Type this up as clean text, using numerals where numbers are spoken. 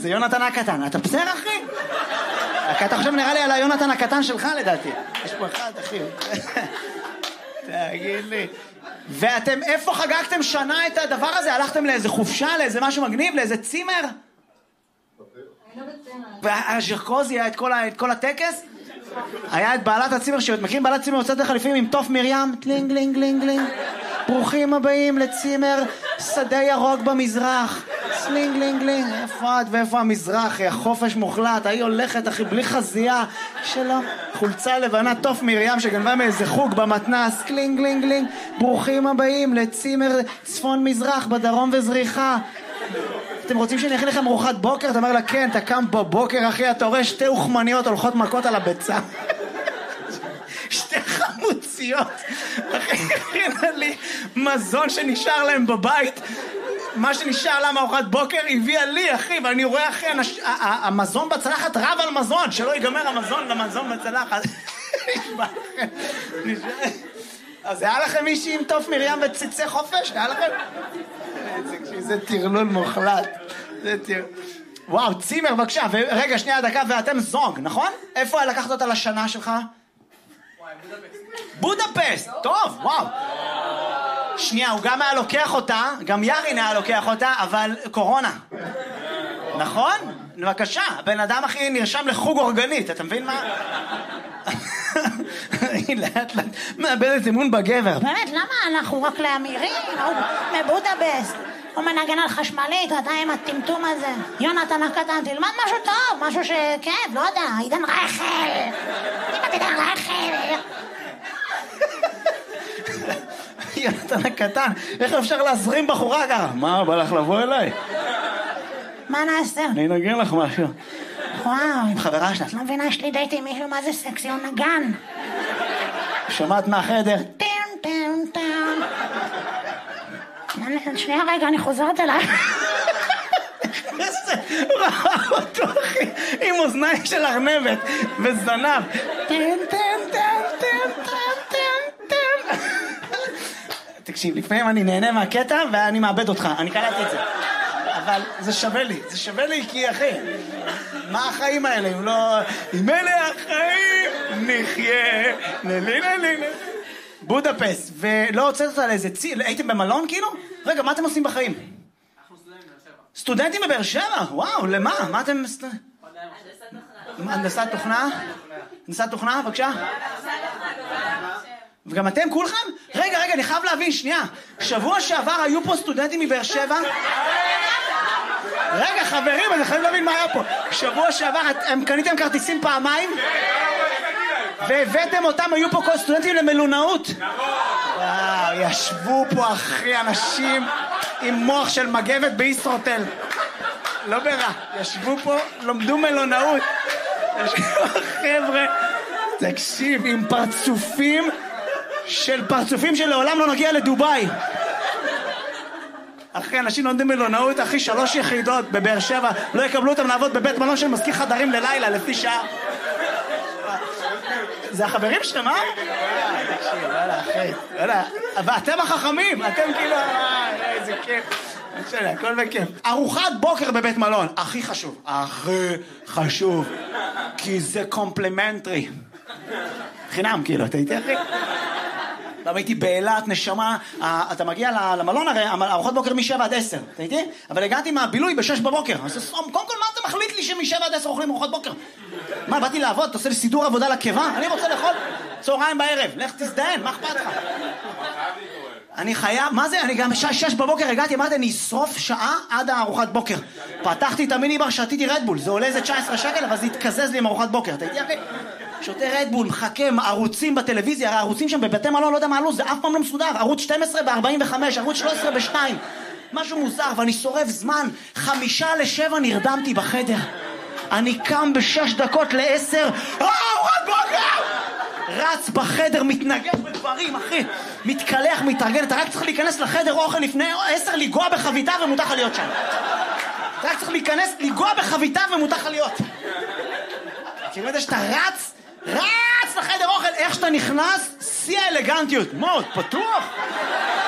זה יונתן הקטן. אתה בסדר, אחי? אתה חושב נראה לי על היונתן הקטן שלך, לדעתי. יש פה אחד, אחי. תגיד לי. ואתם, איפה חגגתם שנה את הדבר הזה? הלכתם לאיזה חופשה, לאיזה משהו מגניב, לאיזה צימר? והז'רקוזי היה את כל הטקס? היה את בעלת הצימר, מכירים בעלת צימר יוצאת לחליפים עם תוף מרים? טלינג, לינג, לינג, לינג. ברוכים הבאים לצימר שדה ירוק במזרח. סלינג, לינג, לינג. איפה את ואיפה המזרח? החופש מוחלט. היא הולכת, אחי, בלי חזייה שלו. חולצה לבנה, תוף מרים שגנבה מאיזה חוג במתנס. קלינג, לינג, לינג. ברוכים הבאים לצימר צפון מזרח בדרום וזריחה. אתם רוצים שאני אכין לכם ארוחת בוקר? אתה אומר לה, כן, אתה קם בבוקר, אחי, אתה רואה שתי אוכמניות הולכות מכות על הביצה. שתי חמוציות. אחי, הכינה לי מזון שנשאר להם בבית. מה שנשאר לה מארוחת בוקר הביאה לי, אחי, ואני רואה, אחי, המזון בצלחת רב על מזון, שלא ייגמר המזון למזון בצלחת. אז היה לכם מישהי עם תוף מרים וציצי חופש? היה לכם? זה תרלול מוחלט. וואו, צימר, בבקשה. רגע, שנייה, דקה, ואתם זוג, נכון? איפה לקחת אותה לשנה שלך? בודפסט. טוב, וואו. שנייה, הוא גם היה לוקח אותה, גם ירין היה לוקח אותה, אבל קורונה. נכון? בבקשה, הבן אדם הכי נרשם לחוג אורגנית, אתה מבין מה? היא לאט לאט מאבדת אמון בגבר. באמת, למה אנחנו רק לאמירים? הוא מבודפסט, הוא מנגן על חשמלית, אתה עם הטמטום הזה. יונתן הקטן, תלמד משהו טוב, משהו שכן, לא יודע, עידן רייכל. תלמד עידן רייכל. יונתן הקטן, איך אפשר להזרים בחורה ככה? מה, בא לך לבוא אליי? מה נעשה? אני נגן לך משהו. וואו, עם חברה שלה. לא מבינה, יש לי דייט עם מישהו, מה זה סקסי, הוא נגן. שמעת מהחדר? טם טם טם. שנייה רגע, אני חוזרת אליי. איזה ראה אותו, אחי, עם אוזניים של ארנבת וזנב. טם טם טם טם טם טם טם. תקשיב, לפעמים אני נהנה מהקטע ואני מאבד אותך, אני קלטתי את זה. אבל זה שווה לי כי אחי, מה החיים האלה אם לא... אם אלה החיים נחיה נלילה. בודפסט, ולא הוצאת אותה לאיזה הייתם במלון כאילו? רגע, מה אתם עושים בחיים? אנחנו סטודנטים בבאר שבע? וואו, למה? מה אתם... הנדסת תוכנה? הנדסת תוכנה, בבקשה? וגם אתם כולכם? רגע, אני חייב להבין, שנייה. שבוע שעבר היו פה סטודנטים מבאר שבע? רגע, חברים, אני חייב להבין מה היה פה. שבוע שעבר, הם קניתם כרטיסים פעמיים? והבאתם אותם, היו פה כל סטודנטים למלונאות? וואו, ישבו פה, אחי, אנשים עם מוח של מגבת בישרוטל. לא ברע, ישבו פה, לומדו מלונאות. ישבו חבר'ה, תקשיב, עם פרצופים שלעולם לא נגיע לדוביי. אחי, אנשים לומדים מלונאות, אחי, 3 יחידות בבאר שבע, לא יקבלו אותם לעבוד בבית מלון של מזכיר חדרים ללילה, לפי שעה. זה החברים שלהם, אה? תקשיב, וואלה, אחי, וואלה. ואתם החכמים, אתם כאילו, איזה כיף. בסדר, הכל בכיף. ארוחת בוקר בבית מלון, הכי חשוב. כי זה קומפלימנטרי. חינם, כאילו, אתה איתי, אחי? פעם הייתי באילת, נשמה, אתה מגיע למלון הרי, ארוחות בוקר מ7 עד 10, אתה איתי? אבל הגעתי מהבילוי ב6 בבוקר. אז קודם כל, מה אתה מחליט לי שמ7 עד 10 אוכלים ארוחות בוקר? מה, באתי לעבוד? אתה עושה לי סידור עבודה לקיבה? אני רוצה לאכול צהריים בערב, לך תזדיין, מה אכפת לך? אני חייב, מה זה? אני גם 6 בבוקר הגעתי, אמרתי, אני אשרוף שעה עד הארוחת בוקר. פתחתי את המיני בר, שתיתי רדבול, זה עולה איזה 19 שקל, אבל זה התקזז לי עם ארוחת בוקר, אתה איתי, אחי? שותה רדבול, מחכה, ערוצים בטלוויזיה, הערוצים שם בבתי מלון, לא יודע מה עלו, זה אף פעם לא מסודר, ערוץ 12 ב-45, ערוץ 13 ב-2, משהו מוזר, ואני שורף זמן, 5:55 נרדמתי בחדר, אני קם ב6 דקות ל10, ארוחת בוקר! רץ בחדר, מתנגד בדברים, אחי, מתקלח, מתארגן, אתה רק צריך להיכנס לחדר אוכל לפני 10, לגוע בחביתה ומותר לך להיות שם. אתה רק צריך להיכנס, לגוע בחביתה ומותר לך להיות. כאילו יודע שאתה רץ לחדר אוכל, איך שאתה נכנס, שיא האלגנטיות, מאוד, פתוח.